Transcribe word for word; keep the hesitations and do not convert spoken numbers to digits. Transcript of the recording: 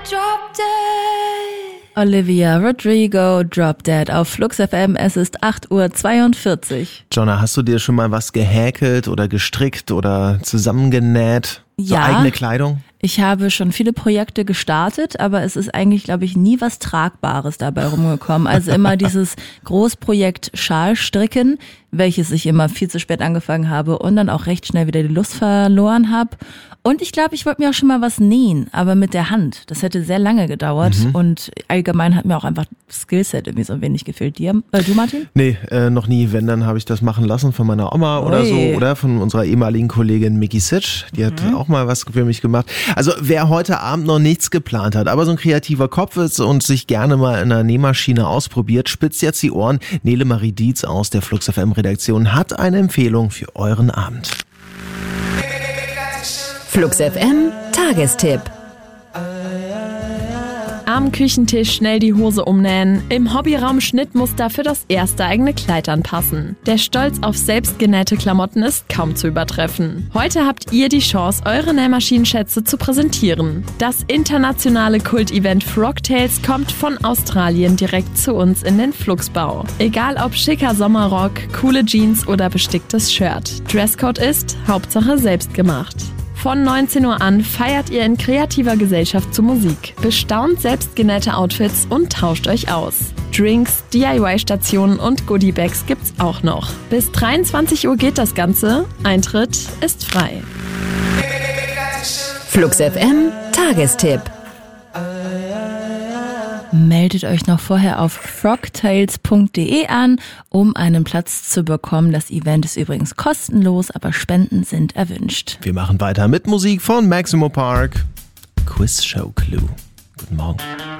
Drop Dead. Olivia Rodrigo, Drop Dead auf Flux F M. Es ist acht Uhr zweiundvierzig. Jonna, hast du dir schon mal was gehäkelt oder gestrickt oder zusammengenäht? So Ja. eigene Kleidung? Ich habe schon viele Projekte gestartet, aber es ist eigentlich, glaube ich, nie was Tragbares dabei rumgekommen. Also immer dieses Großprojekt Schalstricken, welches ich immer viel zu spät angefangen habe und dann auch recht schnell wieder die Lust verloren habe. Und ich glaube, ich wollte mir auch schon mal was nähen, aber mit der Hand. Das hätte sehr lange gedauert Mhm. und allgemein hat mir auch einfach das Skillset irgendwie so ein wenig gefehlt. Dir, äh, du, Martin? Nee, äh, noch nie. Wenn, dann habe ich das machen lassen von meiner Oma oder Ui. so oder von unserer ehemaligen Kollegin Micky Sitsch. Die hat auch mal was für mich gemacht. Also wer heute Abend noch nichts geplant hat, aber so ein kreativer Kopf ist und sich gerne mal in einer Nähmaschine ausprobiert, spitzt jetzt die Ohren. Nele Marie Dietz aus der Flux F M Redaktion hat eine Empfehlung für euren Abend. Flux F M Tagestipp. Am Küchentisch schnell die Hose umnähen, im Hobbyraum Schnittmuster für das erste eigene Kleid anpassen. Der Stolz auf selbstgenähte Klamotten ist kaum zu übertreffen. Heute habt ihr die Chance, eure Nähmaschinenschätze zu präsentieren. Das internationale Kult-Event Frogtales kommt von Australien direkt zu uns in den Fluxbau. Egal ob schicker Sommerrock, coole Jeans oder besticktes Shirt. Dresscode ist Hauptsache selbstgemacht. Von neunzehn Uhr an feiert ihr in kreativer Gesellschaft zu Musik. Bestaunt selbstgenähte Outfits und tauscht euch aus. Drinks, D I Y-Stationen und Goodiebags gibt's auch noch. Bis dreiundzwanzig Uhr geht das Ganze. Eintritt ist frei. Flux F M Tagestipp. Meldet euch noch vorher auf frogtales punkt de an, um einen Platz zu bekommen. Das Event ist übrigens kostenlos, aber Spenden sind erwünscht. Wir machen weiter mit Musik von Maximo Park. Quiz Show Clue. Guten Morgen.